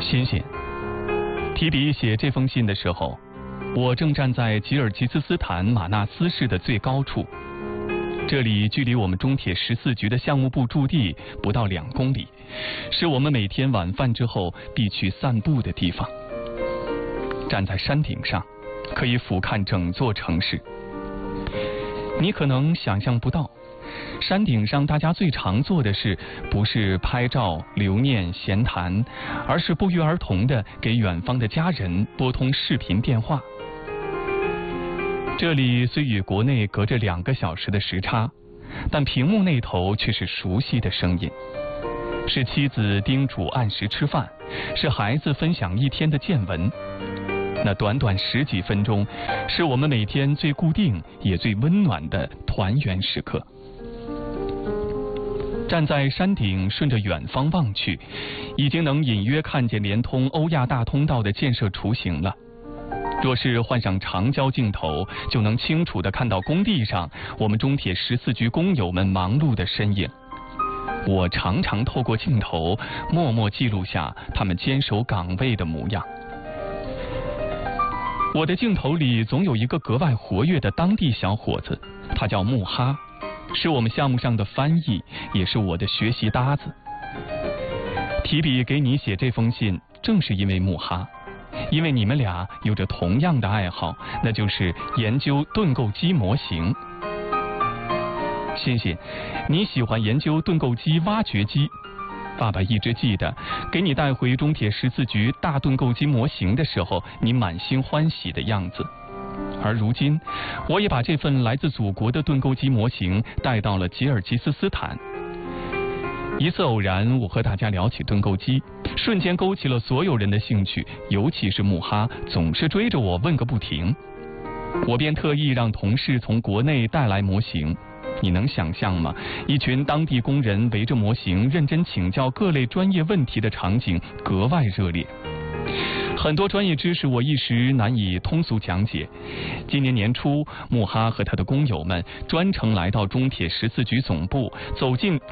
欣欣，提笔写这封信的时候，我正站在吉尔吉斯斯坦马纳斯市的最高处，这里距离我们中铁14局的项目部驻地不到2公里，是我们每天晚饭之后必去散步的地方。站在山顶上，可以俯瞰整座城市。你可能想象不到，山顶上大家最常做的事不是拍照留念闲谈，而是不约而同地给远方的家人拨通视频电话。这里虽与国内隔着2个小时的时差，但屏幕那头却是熟悉的声音，是妻子叮嘱按时吃饭，是孩子分享一天的见闻。那短短10几分钟，是我们每天最固定也最温暖的团圆时刻。站在山顶，顺着远方望去，已经能隐约看见连通欧亚大通道的建设雏形了。若是换上长焦镜头，就能清楚地看到工地上我们中铁14局工友们忙碌的身影。我常常透过镜头默默记录下他们坚守岗位的模样。我的镜头里总有一个格外活跃的当地小伙子，他叫穆哈，是我们项目上的翻译，也是我的学习搭子。提笔给你写这封信，正是因为穆哈，因为你们俩有着同样的爱好，那就是研究盾构机模型。欣欣，你喜欢研究盾构机挖掘机，爸爸一直记得给你带回中铁14局大盾构机模型的时候，你满心欢喜的样子。而如今，我也把这份来自祖国的盾构机模型带到了吉尔吉斯斯坦。一次偶然，我和大家聊起盾构机，瞬间勾起了所有人的兴趣，尤其是穆哈总是追着我问个不停。我便特意让同事从国内带来模型。你能想象吗？一群当地工人围着模型认真请教各类专业问题的场景格外热烈。很多专业知识我一时难以通俗讲解。今年年初，穆哈和他的工友们专程来到中铁14局总部，走进